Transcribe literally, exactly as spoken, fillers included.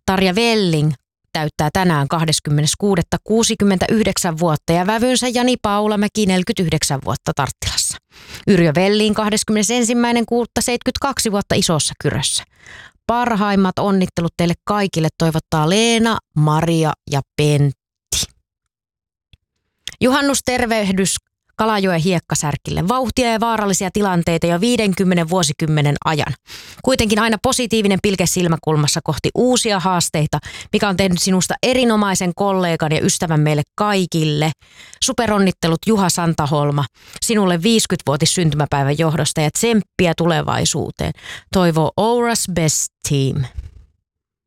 Tarja Velling täyttää tänään kahdeskymmenes kuudes kuusikymmentäyhdeksän vuotta ja vävynsä Jani Paulamäki neljäkymmentäyhdeksän vuotta Tarttilassa. Yrjö Velling kahdeskymmenesensimmäinen kuudetta seitsemänkymmentäkaksi vuotta Isossa Kyrössä. Parhaimmat onnittelut teille kaikille toivottaa Leena, Maria ja Pentti. Juhannustervehdys Kalajoen hiekkasärkille. Vauhtia ja vaarallisia tilanteita jo viidenkymmenen vuosikymmenen ajan. Kuitenkin aina positiivinen pilke silmäkulmassa kohti uusia haasteita, mikä on tehnyt sinusta erinomaisen kollegan ja ystävän meille kaikille. Superonnittelut Juha Santaholma sinulle viisikymmenvuotis syntymäpäivän johdosta ja tsemppiä tulevaisuuteen. Toivoo Aura's Best Team.